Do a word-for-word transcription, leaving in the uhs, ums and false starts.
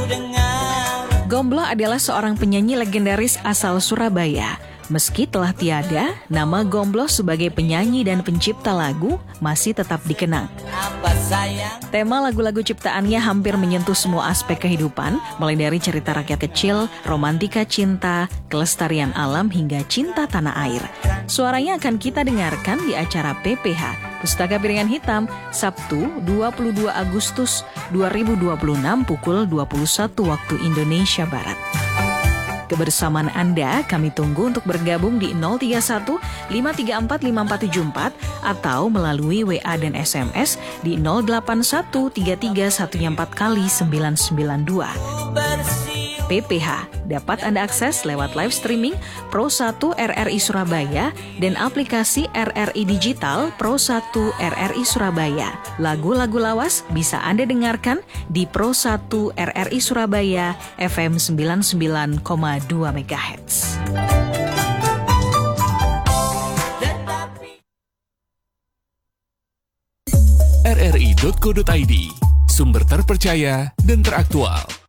Gombloh adalah seorang penyanyi legendaris asal Surabaya. Meski telah tiada, nama Gombloh sebagai penyanyi dan pencipta lagu masih tetap dikenang. Tema lagu-lagu ciptaannya hampir menyentuh semua aspek kehidupan, mulai dari cerita rakyat kecil, romantika cinta, kelestarian alam hingga cinta tanah air. Suaranya akan kita dengarkan di acara P P H, Pustaka Piringan Hitam, Sabtu dua puluh dua Agustus dua ribu dua puluh enam pukul dua puluh satu waktu Indonesia Barat. Kebersamaan Anda kami tunggu untuk bergabung di nol tiga satu lima tiga empat lima empat tujuh empat atau melalui W A dan S M S di nol delapan satu tiga tiga satu empat kali sembilan sembilan dua. P P H dapat Anda akses lewat live streaming Pro satu R R I Surabaya dan aplikasi R R I Digital Pro satu R R I Surabaya. Lagu-lagu lawas bisa Anda dengarkan di Pro satu R R I Surabaya F M sembilan puluh sembilan koma dua megahertz. r r i dot co dot i d, sumber terpercaya dan teraktual.